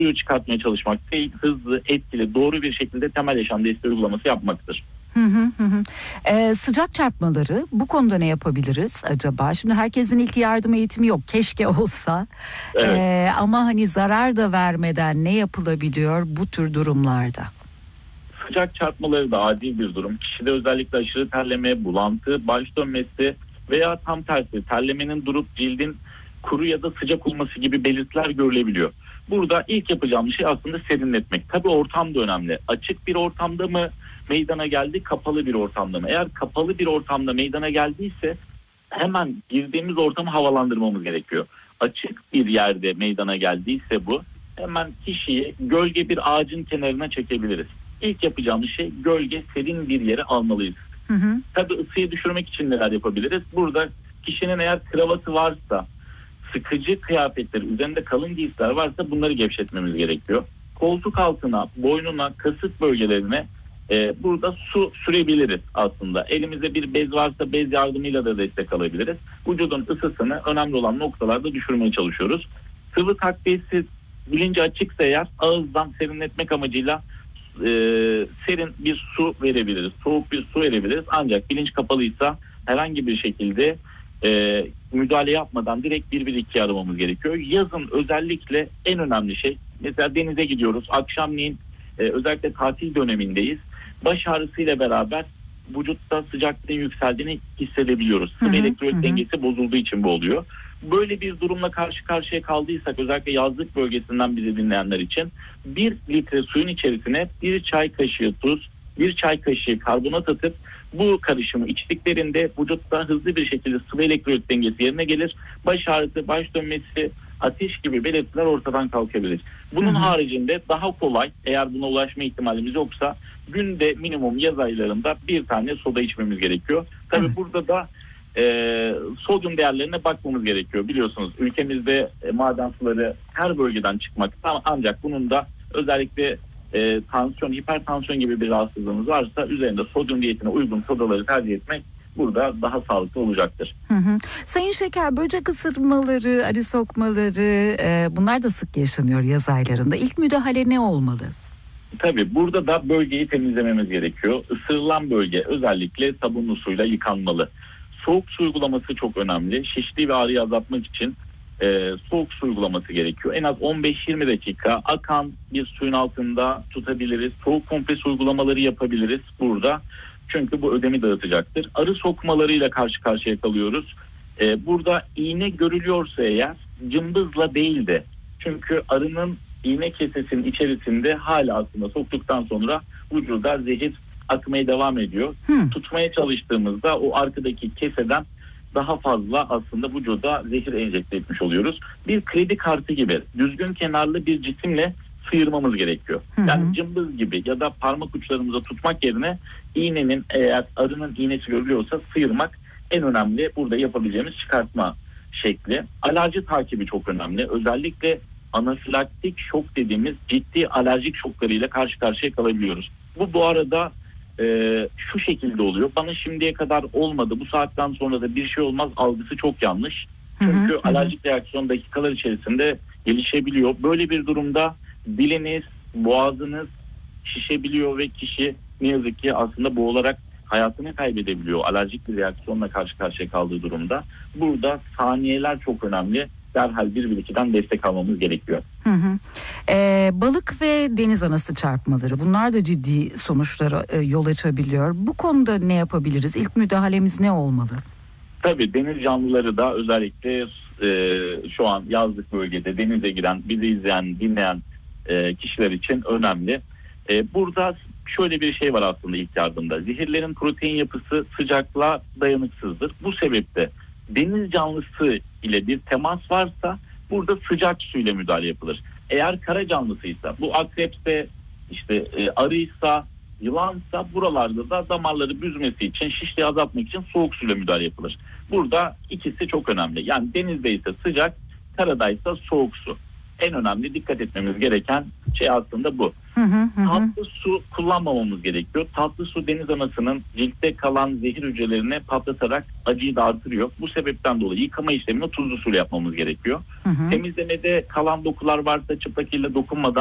suyu çıkartmaya çalışmak değil, hızlı, etkili, doğru bir şekilde temel yaşam desteği uygulaması yapmaktır. Sıcak çarpmaları, bu konuda ne yapabiliriz acaba? Şimdi herkesin ilk yardım eğitimi yok. Keşke olsa. Evet. Ama hani zarar da vermeden ne yapılabiliyor bu tür durumlarda? Sıcak çarpmaları da adil bir durum. Kişide özellikle aşırı terleme, bulantı, baş dönmesi veya tam tersi terlemenin durup cildin kuru ya da sıcak olması gibi belirtiler görülebiliyor. Burada ilk yapacağımız şey aslında serinletmek. Tabii ortam da önemli. Açık bir ortamda mı meydana geldi, kapalı bir ortamda mı? Eğer kapalı bir ortamda meydana geldiyse hemen girdiğimiz ortamı havalandırmamız gerekiyor. Açık bir yerde meydana geldiyse bu, hemen kişiyi gölge bir ağacın kenarına çekebiliriz. İlk yapacağımız şey gölge, serin bir yere almalıyız. Tabii ısıyı düşürmek için neler yapabiliriz? Burada kişinin eğer kravatı varsa, sıkıcı kıyafetleri, üzerinde kalın giysiler varsa bunları gevşetmemiz gerekiyor. Koltuk altına, boynuna, kasık bölgelerine burada su sürebiliriz aslında. Elimizde bir bez varsa bez yardımıyla da destek alabiliriz. Vücudun ısısını önemli olan noktalarda düşürmeye çalışıyoruz. Sıvı takviyesi bilinci açıksa eğer ağızdan serinletmek amacıyla serin bir su verebiliriz. Soğuk bir su verebiliriz. Ancak bilinç kapalıysa herhangi bir şekilde müdahale yapmadan direkt 112'yi aramamız gerekiyor. Yazın özellikle en önemli şey, mesela denize gidiyoruz. Akşamleyin özellikle tatil dönemindeyiz. Baş ağrısıyla beraber vücutta sıcaklığın yükseldiğini hissedebiliyoruz. Sıvı elektrolit dengesi bozulduğu için bu oluyor. Böyle bir durumla karşı karşıya kaldıysak, özellikle yazlık bölgesinden bizi dinleyenler için 1 litre suyun içerisine 1 çay kaşığı tuz, 1 çay kaşığı karbonat atıp bu karışımı içtiklerinde vücutta hızlı bir şekilde sıvı elektrolit dengesi yerine gelir. Baş ağrısı, baş dönmesi, ateş gibi belirtiler ortadan kalkabilir. Bunun haricinde daha kolay, eğer buna ulaşma ihtimalimiz yoksa günde minimum yaz aylarında bir tane soda içmemiz gerekiyor. Tabii burada da sodyum değerlerine bakmamız gerekiyor. Biliyorsunuz ülkemizde maden suları her bölgeden çıkmakta, ancak bunun da özellikle tansiyon, hipertansiyon gibi bir rahatsızlığınız varsa üzerinde sodyum diyetine uygun sodaları tercih etmek burada daha sağlıklı olacaktır. Sayın Şeker, böcek ısırmaları, arı sokmaları bunlar da sık yaşanıyor yaz aylarında. İlk müdahale ne olmalı? Tabii burada da bölgeyi temizlememiz gerekiyor. Isırılan bölge özellikle sabunlu suyla yıkanmalı. Soğuk su uygulaması çok önemli. Şişliği ve ağrıyı azaltmak için soğuk su uygulaması gerekiyor. En az 15-20 dakika akan bir suyun altında tutabiliriz. Soğuk kompres uygulamaları yapabiliriz burada. Çünkü bu ödemi dağıtacaktır. Arı sokmalarıyla karşı karşıya kalıyoruz. Burada iğne görülüyorsa eğer cımbızla değil de, çünkü arının iğne kesesinin içerisinde hala aslında soktuktan sonra vücuda zehir akmaya devam ediyor. Tutmaya çalıştığımızda o arkadaki keseden daha fazla aslında vücuda zehir enjekte etmiş oluyoruz. Bir kredi kartı gibi düzgün kenarlı bir cisimle sıyırmamız gerekiyor. Yani cımbız gibi ya da parmak uçlarımıza tutmak yerine iğnenin, eğer arının iğnesi görülüyorsa sıyırmak en önemli burada yapabileceğimiz çıkartma şekli. Alerji takibi çok önemli. Özellikle anafilaktik şok dediğimiz ciddi alerjik şoklarıyla karşı karşıya kalabiliyoruz. Bu arada şu şekilde oluyor. Bana şimdiye kadar olmadı, bu saatten sonra da bir şey olmaz algısı çok yanlış. Çünkü alerjik reaksiyon dakikalar içerisinde gelişebiliyor. Böyle bir durumda diliniz, boğazınız şişebiliyor ve kişi ne yazık ki aslında boğularak hayatını kaybedebiliyor alerjik bir reaksiyonla karşı karşıya kaldığı durumda. Burada saniyeler çok önemli. Derhal 112'den destek almamız gerekiyor. Balık ve deniz anası çarpmaları, bunlar da ciddi sonuçlara yol açabiliyor. Bu konuda ne yapabiliriz? İlk müdahalemiz ne olmalı? Tabii deniz canlıları da özellikle şu an yazlık bölgede denize giren, bizi izleyen, dinleyen kişiler için önemli. Burada şöyle bir şey var aslında ilk yardımda. Zehirlerin protein yapısı sıcaklığa dayanıksızdır. Bu sebeple deniz canlısı ile bir temas varsa burada sıcak suyla müdahale yapılır. Eğer kara canlısıysa, bu akrepse, işte arıysa, yılansa, buralarda da damarları büzmesi için, şişliği azaltmak için soğuk suyla müdahale yapılır. Burada ikisi çok önemli. Yani denizde ise sıcak, karadaysa soğuk su. En önemli dikkat etmemiz gereken şey aslında bu. Tatlı su kullanmamamız gerekiyor. Tatlı su deniz anasının ciltte kalan zehir hücrelerini patlatarak acıyı da artırıyor. Bu sebepten dolayı yıkama işlemini tuzlu suyla yapmamız gerekiyor. Temizlemede kalan dokular varsa çıplak elle dokunmadan